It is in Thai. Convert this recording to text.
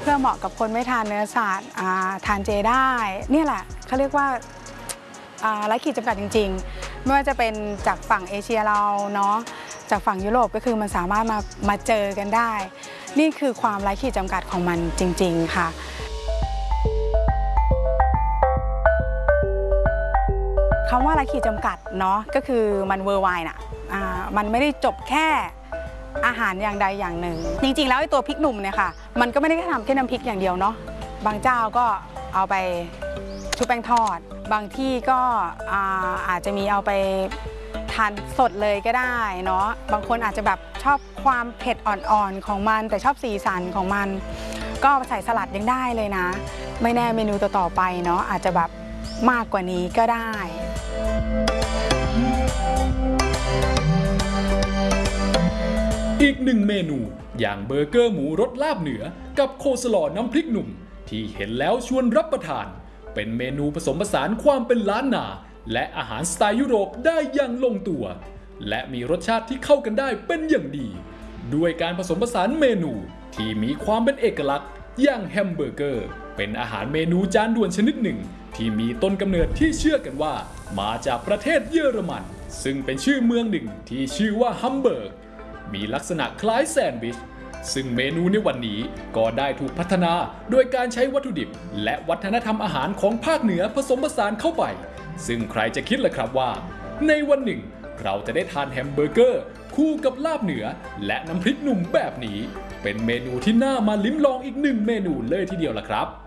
เพื่อเหมาะกับคนไม่ทานเนื้อสัตว์ทานเจได้เนี่ยแหละเขาเรียกว่าไร้ขีดจำกัดจริงๆไม่ว่าจะเป็นจากฝั่งเอเชียเราเนาะจากฝั่งยุโรปก็คือมันสามารถมาเจอกันได้นี่คือความไร้ขีดจำกัดของมันจริงๆค่ะคำว่าไร้ขีดจำกัดเนาะก็คือมันเวอร์ไวน์น่ะมันไม่ได้จบแค่อาหารอย่างใดอย่างหนึ่งจริงๆแล้วไอ้ตัวพริกหนุ่มเนี่ยค่ะมันก็ไม่ได้ทำแค่น้ำพริกอย่างเดียวเนาะบางเจ้าก็เอาไปชุบแป้งทอดบางที่ก็อาจจะมีเอาไปทานสดเลยก็ได้เนาะบางคนอาจจะแบบชอบความเผ็ดอ่อนๆของมันแต่ชอบสีสันของมันก็ใส่สลัดยังได้เลยนะไม่แน่เมนูต่อๆไปเนาะอาจจะแบบมากกว่านี้ก็ได้อีกหนึ่งเมนูอย่างเบอร์เกอร์หมูรสลาบเหนือกับโคสลอน้ำพริกหนุ่มที่เห็นแล้วชวนรับประทานเป็นเมนูผสมผสานความเป็นล้านนาและอาหารสไตล์ยุโรปได้อย่างลงตัวและมีรสชาติที่เข้ากันได้เป็นอย่างดีด้วยการผสมผสานเมนูที่มีความเป็นเอกลักษณ์อย่างแฮมเบอร์เกอร์เป็นอาหารเมนูจานด่วนชนิดหนึ่งที่มีต้นกำเนิดที่เชื่อกันว่ามาจากประเทศเยอรมันซึ่งเป็นชื่อเมืองหนึ่งที่ชื่อว่าฮัมเบิร์กมีลักษณะคล้ายแซนด์วิชซึ่งเมนูในวันนี้ก็ได้ถูกพัฒนาโดยการใช้วัตถุดิบและวัฒนธรรมอาหารของภาคเหนือผสมผสานเข้าไปซึ่งใครจะคิดล่ะครับว่าในวันหนึ่งเราจะได้ทานแฮมเบอร์เกอร์คู่กับลาบเหนือและน้ำพริกหนุ่มแบบนี้เป็นเมนูที่น่ามาลิ้มลองอีกหนึ่งเมนูเลยทีเดียวล่ะครับ